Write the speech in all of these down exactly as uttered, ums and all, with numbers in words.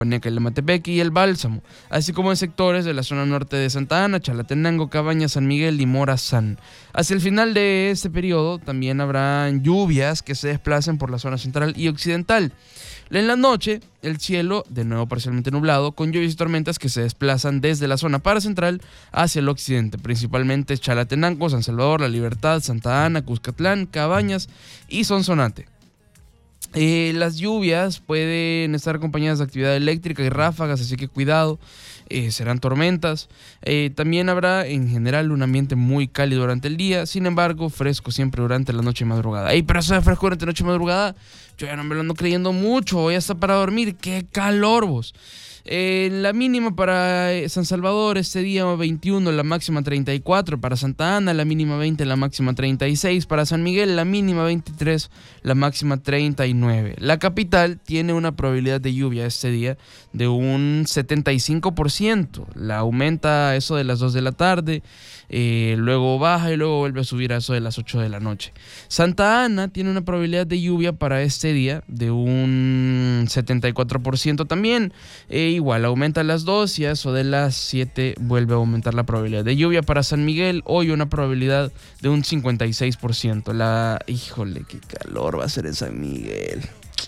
Paneca, el Amatepeque y el Bálsamo, así como en sectores de la zona norte de Santa Ana, Chalatenango, Cabañas, San Miguel y Morazán. Hacia el final de este periodo también habrán lluvias que se desplacen por la zona central y occidental. En la noche, el cielo, de nuevo parcialmente nublado, con lluvias y tormentas que se desplazan desde la zona paracentral hacia el occidente, principalmente Chalatenango, San Salvador, La Libertad, Santa Ana, Cuscatlán, Cabañas y Sonsonate. Eh, las lluvias pueden estar acompañadas de actividad eléctrica y ráfagas, así que cuidado, eh, serán tormentas. Eh, también habrá en general un ambiente muy cálido durante el día, sin embargo fresco siempre durante la noche y madrugada. ¡Ey, pero eso de fresco durante la noche y madrugada! Yo ya no me lo ando creyendo mucho, voy hasta para dormir, ¡qué calor vos! Eh, la mínima para San Salvador este día veintiuno, la máxima treinta y cuatro. Para Santa Ana la mínima veinte, la máxima treinta y seis. Para San Miguel la mínima veintitrés, la máxima treinta y nueve. La capital tiene una probabilidad de lluvia este día de un setenta y cinco por ciento. La aumenta a eso de las dos de la tarde, eh, luego baja y luego vuelve a subir a eso de las ocho de la noche. Santa Ana tiene una probabilidad de lluvia para este día de un setenta y cuatro por ciento también. Eh, igual aumenta a las dos y a eso de las siete vuelve a aumentar la probabilidad de lluvia. Para San Miguel hoy una probabilidad de un cincuenta y seis por ciento. La, híjole, qué calor va a ser en San Miguel.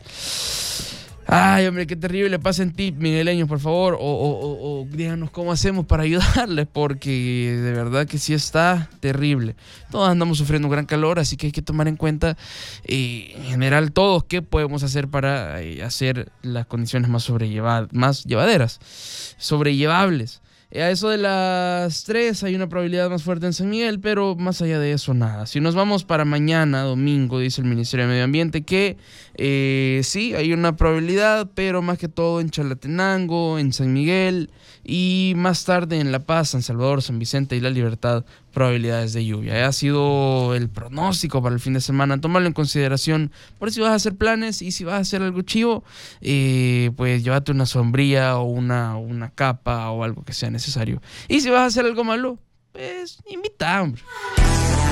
Ay, hombre, qué terrible. Pasen tip, migueleños, por favor, o, o, o, o díganos cómo hacemos para ayudarles, porque de verdad que sí está terrible. Todos andamos sufriendo un gran calor, así que hay que tomar en cuenta, eh, en general, todos qué podemos hacer para eh, hacer las condiciones más sobrellevadas, más llevaderas, sobrellevables. A eso de las tres hay una probabilidad más fuerte en San Miguel, pero más allá de eso nada. Si nos vamos para mañana, domingo, dice el Ministerio de Medio Ambiente que eh, sí, hay una probabilidad, pero más que todo en Chalatenango, en San Miguel y más tarde en La Paz, San Salvador, San Vicente y La Libertad, probabilidades de lluvia. Ha sido el pronóstico para el fin de semana. Tómalo en consideración por si vas a hacer planes y si vas a hacer algo chivo, eh, pues llévate una sombrilla o una, una capa o algo que sea necesario. Y si vas a hacer algo malo, pues invita, hombre.